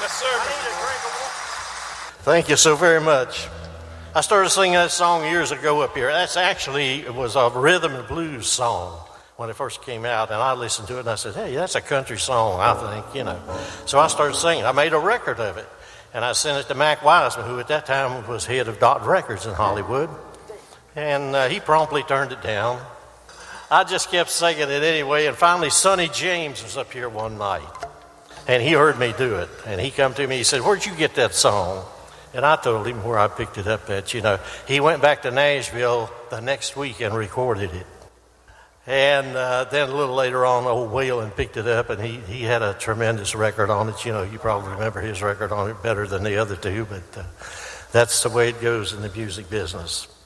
Yes, sir. Thank you so very much. I started singing that song years ago up here. It was a rhythm and blues song when it first came out, and I listened to it and I said, hey, that's a country song, I think. So I started singing. I made a record of it, and I sent it to Mac Wiseman, who at that time was head of Dot Records in Hollywood, and he promptly turned it down. I just kept singing it anyway, and finally Sonny James was up here one night, and he heard me do it, and he come to me, he said, where'd you get that song? And I told him where I picked it up at. He went back to Nashville the next week and recorded it. And then a little later on, old Waylon picked it up, and he had a tremendous record on it. You probably remember his record on it better than the other two, but that's the way it goes in the music business.